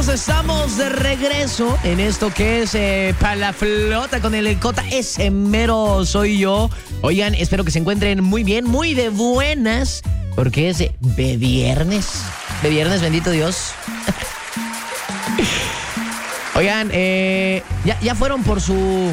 amigos, estamos de regreso en esto que es Pa' la Flota con el Cota. Ese mero soy yo. Oigan, espero que se encuentren muy bien, muy de buenas, porque es de viernes. De viernes, bendito Dios. Oigan, ¿ya fueron por su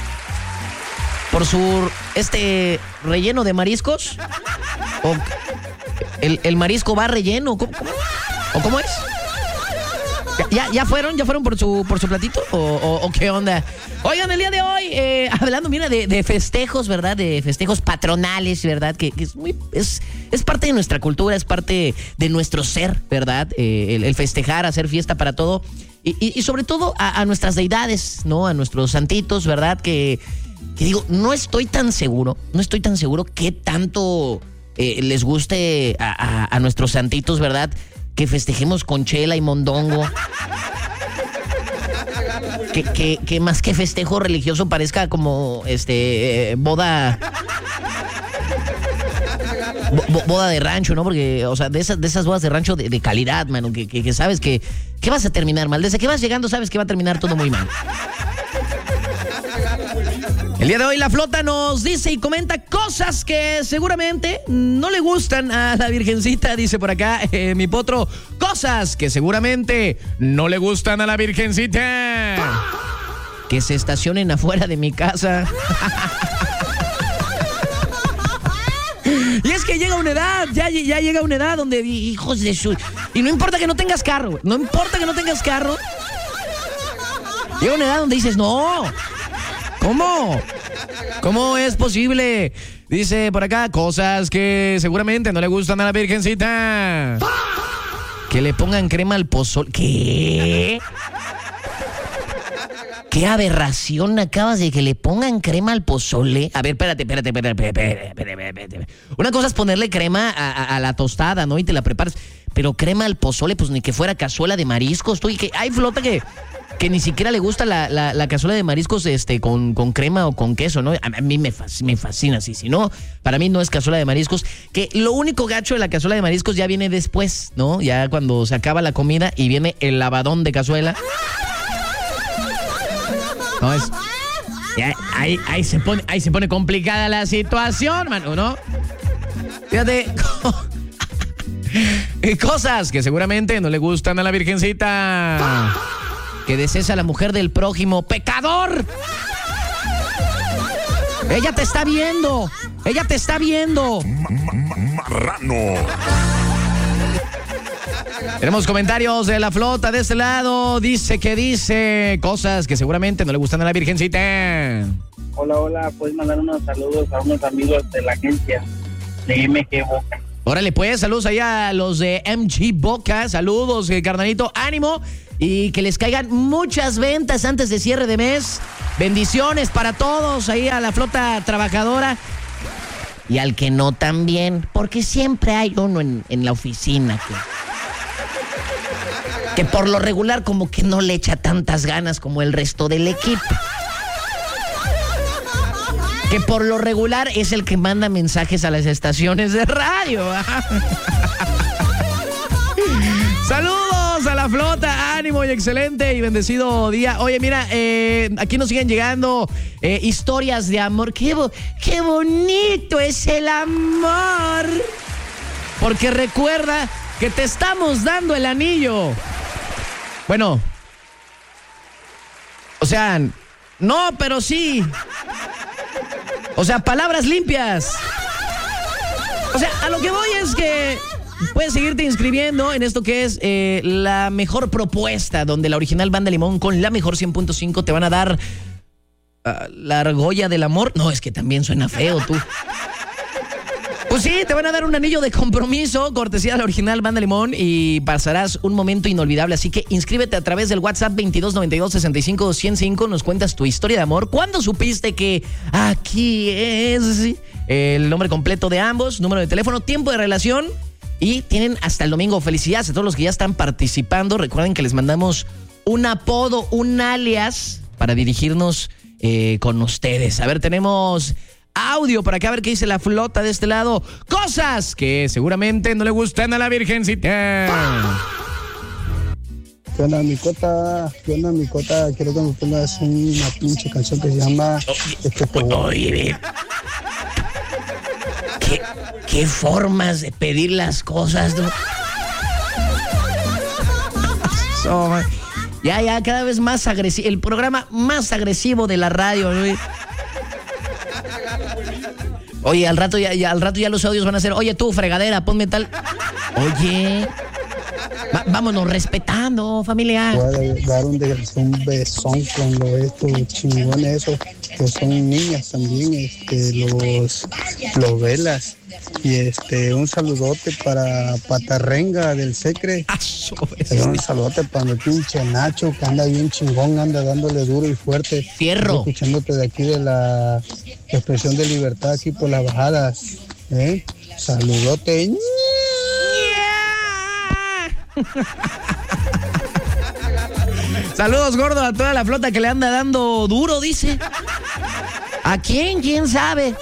relleno de mariscos? ¿O el marisco va relleno? ¿Cómo es? ¿Ya fueron por su platito? ¿O qué onda? Oigan, el día de hoy, hablando, mira, de festejos, ¿verdad? De festejos patronales, ¿verdad? Que es parte de nuestra cultura, es parte de nuestro ser, ¿verdad? El festejar, hacer fiesta para todo. Y sobre todo a nuestras deidades, ¿no? A nuestros santitos, ¿verdad? Que digo, no estoy tan seguro qué tanto les guste a nuestros santitos, ¿verdad? Que festejemos con chela y mondongo. Que más que festejo religioso parezca como boda de rancho, ¿no? Porque, o sea, de esas bodas de rancho de calidad, mano, que sabes que vas a terminar mal. Desde que vas llegando sabes que va a terminar todo muy mal. El día de hoy la Flota nos dice y comenta cosas que seguramente no le gustan a la Virgencita, dice por acá mi potro. Cosas que seguramente no le gustan a la Virgencita. Que se estacionen afuera de mi casa. Y es que llega una edad, ya llega una edad donde, hijos de su... Y no importa que no tengas carro, no importa que no tengas carro. Llega una edad donde dices, no... ¿Cómo? ¿Cómo es posible? Dice por acá, cosas que seguramente no le gustan a la Virgencita. Que le pongan crema al pozole. ¿Qué? ¿Qué aberración acabas de que le pongan crema al pozole? A ver, espérate. Una cosa es ponerle crema a la tostada, ¿no? Y te la preparas. Pero crema al pozole, pues ni que fuera cazuela de mariscos. Tú, y que hay Flota que ni siquiera le gusta la cazuela de mariscos con crema o con queso, ¿no? A mí me fascina así. Si no, para mí no es cazuela de mariscos. Que lo único gacho de la cazuela de mariscos ya viene después, ¿no? Ya cuando se acaba la comida y viene el lavadón de cazuela. No, ya, ahí se pone complicada la situación, mano, ¿no? Fíjate. Cosas que seguramente no le gustan a la Virgencita. Que desees a la mujer del prójimo. ¡Pecador! Ella te está viendo. Marrano. Tenemos comentarios de la Flota de este lado. Dice cosas que seguramente no le gustan a la Virgencita. Hola, puedes mandar unos saludos a unos amigos de la agencia de MG Boca. Órale, pues, saludos ahí a los de MG Boca. Saludos, carnalito, ánimo. Y que les caigan muchas ventas antes de cierre de mes. Bendiciones para todos ahí a la Flota trabajadora. Y al que no también, porque siempre hay uno en la oficina que por lo regular como que no le echa tantas ganas como el resto del equipo. Que por lo regular es el que manda mensajes a las estaciones de radio. Saludos a la Flota, ánimo y excelente y bendecido día. Oye, mira, aquí nos siguen llegando historias de amor. Qué bonito es el amor. Porque recuerda que te estamos dando el anillo. Bueno, o sea, no, pero sí. O sea, palabras limpias. O sea, a lo que voy es que puedes seguirte inscribiendo en esto que es la mejor propuesta, donde la original Banda Limón con la mejor 100.5 te van a dar la argolla del amor. No, es que también suena feo, tú. Pues sí, te van a dar un anillo de compromiso, cortesía de la original Banda Limón, y pasarás un momento inolvidable. Así que inscríbete a través del WhatsApp 2292-65-105. Nos cuentas tu historia de amor. ¿Cuándo supiste que aquí es el nombre completo de ambos, número de teléfono, tiempo de relación? Y tienen hasta el domingo. Felicidades a todos los que ya están participando. Recuerden que les mandamos un apodo, un alias, para dirigirnos con ustedes. A ver, tenemos audio para acá, a ver qué dice la Flota de este lado. Cosas que seguramente no le gustan a la Virgencita. ¿Qué onda, mi cota? Quiero que me pongas una pinche canción que se llama Oye, ¿Qué formas de pedir las cosas, ¿no? Ya, cada vez más agresivo. El programa más agresivo de la radio, ¿no? Oye, al rato ya los audios van a ser, oye, tú, fregadera, ponme tal. Oye, vámonos respetando, familia. Voy a dar un besón con estos chingones esos que son niñas también, los velas. Y un saludote para Patarrenga del Secre. Un saludote para el pinche Nacho, que anda bien chingón, anda dándole duro y fuerte. Fierro. Escuchándote de aquí de la Expresión de Libertad, aquí por las bajadas. Saludote. Saludos, gordo, a toda la flota que le anda dando duro, dice. ¿A quién? ¿Quién sabe?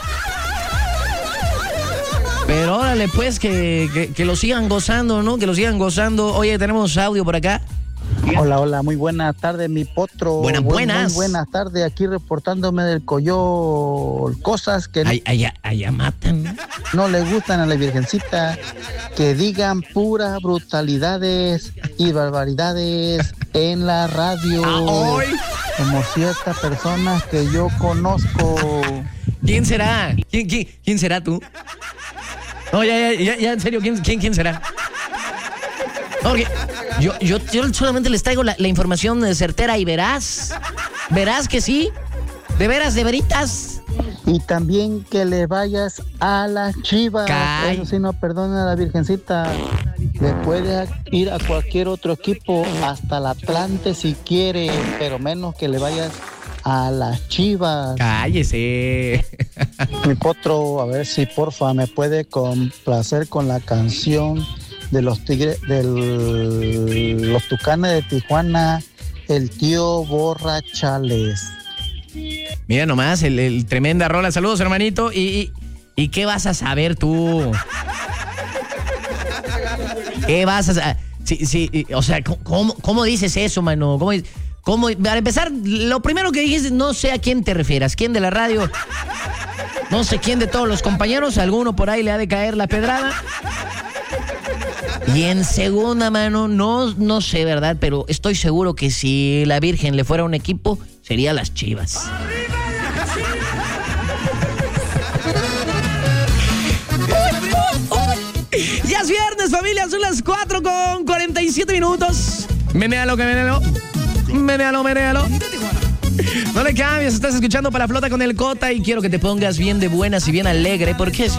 Pero órale, pues, que lo sigan gozando, ¿no? Que lo sigan gozando. Oye, tenemos audio por acá. Hola, muy buenas tardes, mi potro. Buenas. Muy buenas tardes, aquí reportándome del Coyol. Cosas que allá matan. No le gustan a la Virgencita, que digan puras brutalidades y barbaridades en la radio. Como ciertas personas que yo conozco. ¿Quién será? ¿Quién será tú? No, ya, en serio, ¿quién será? Porque yo solamente les traigo la información certera y verás que sí, de veras, de veritas. Y también que le vayas a las Chivas. Eso sí, no perdona a la Virgencita. Le puede ir a cualquier otro equipo, hasta el Atlante si quiere, pero menos que le vayas a las Chivas. Cállese. Mi potro, a ver si porfa me puede complacer con la canción de los Tigres, los Tucanes de Tijuana, el tío Borrachales. Mira nomás, el tremenda rola. Saludos, hermanito. ¿Y qué vas a saber tú? ¿Qué vas a saber? Sí, o sea, ¿cómo dices eso, mano? ¿Cómo? Para empezar, lo primero que dijiste, no sé a quién te refieras. ¿Quién de la radio? No sé quién de todos los compañeros. Alguno por ahí le ha de caer la pedrada. Y en segunda, mano, no sé, ¿verdad? Pero estoy seguro que si la Virgen le fuera un equipo, sería las Chivas. Ya es viernes, familia, son las 4:47. Menéalo. No le cambies, estás escuchando Para la Flota con el Cota y quiero que te pongas bien de buenas y bien alegre porque es